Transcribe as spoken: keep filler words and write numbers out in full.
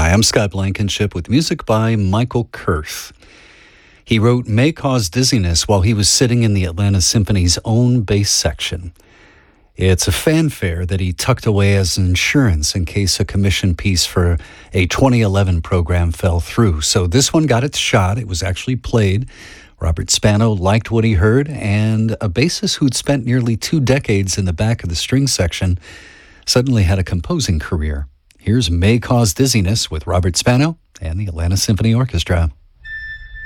Hi, I'm Scott Blankenship with music by Michael Kurth. He wrote May Cause Dizziness while he was sitting in the Atlanta Symphony's own bass section. It's a fanfare that he tucked away as insurance in case a commission piece for a twenty eleven program fell through. So this one got its shot. It was actually played. Robert Spano liked what he heard, and a bassist who'd spent nearly two decades in the back of the string section suddenly had a composing career. Here's May Cause Dizziness with Robert Spano and the Atlanta Symphony Orchestra.